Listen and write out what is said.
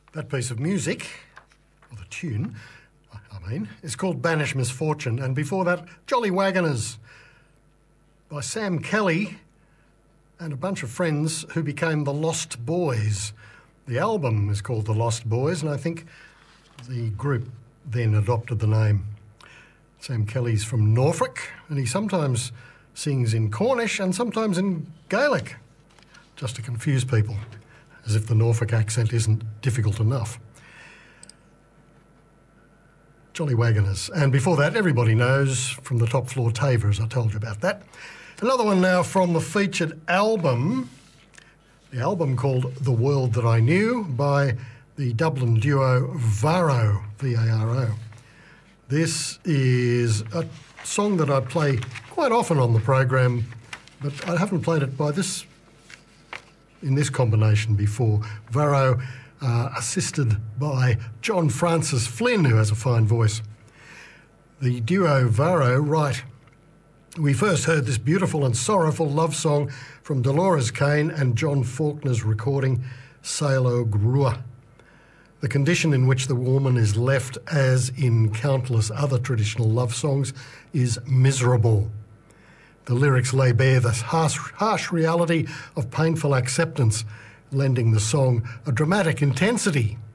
That piece of music, or the tune, is called Banish Misfortune, and before that, Jolly Wagoners by Sam Kelly and a bunch of friends who became the Lost Boys. The album is called The Lost Boys, and I think the group then adopted the name. Sam Kelly's from Norfolk, and he sometimes sings in Cornish and sometimes in Gaelic, just to confuse people, as if the Norfolk accent isn't difficult enough. Jolly Wagoners. And before that, everybody knows from the Top Floor Tavers, I told you about that. Another one now from the featured album, the album called The World That I Knew by the Dublin duo Varo, V-A-R-O. This is a song that I play quite often on the program, but I haven't played it in this combination before. Varo, assisted by John Francis Flynn, who has a fine voice. The duo Varo write, "We first heard this beautiful and sorrowful love song from Dolores Kane and John Faulkner's recording, Sail O Grua. The condition in which the woman is left, as in countless other traditional love songs, is miserable. The lyrics lay bare the harsh reality of painful acceptance, lending the song a dramatic intensity.